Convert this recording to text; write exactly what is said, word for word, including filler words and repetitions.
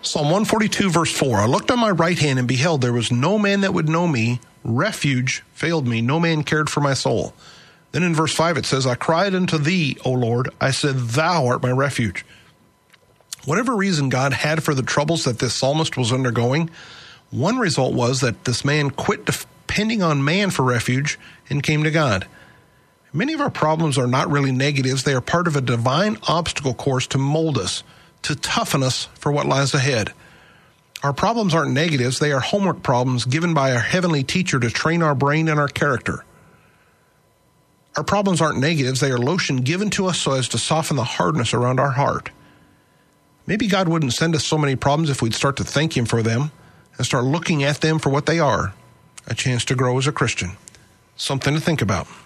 Psalm one forty-two, verse four, I looked on my right hand and beheld there was no man that would know me. Refuge failed me. No man cared for my soul. Then in verse five it says, I cried unto thee, O Lord. I said, thou art my refuge. Whatever reason God had for the troubles that this psalmist was undergoing, one result was that this man quit depending on man for refuge and came to God. Many of our problems are not really negatives. They are part of a divine obstacle course to mold us, to toughen us for what lies ahead. Our problems aren't negatives. They are homework problems given by our heavenly teacher to train our brain and our character. Our problems aren't negatives. They are lotion given to us so as to soften the hardness around our heart. Maybe God wouldn't send us so many problems if we'd start to thank him for them and start looking at them for what they are, a chance to grow as a Christian. Something to think about.